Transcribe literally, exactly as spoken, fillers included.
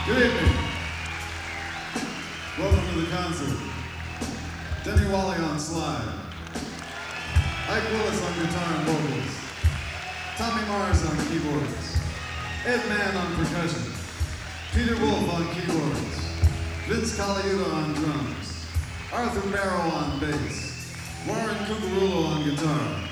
Good evening. Welcome to the concert. Denny Wally on slide. Ike Willis on guitar and vocals. Tommy Mars on keyboards. Ed Mann on percussion. Peter Wolf on keyboards. Vince Colaiuta on drums. Arthur Barrow on bass. Warren Cucurullo on guitar.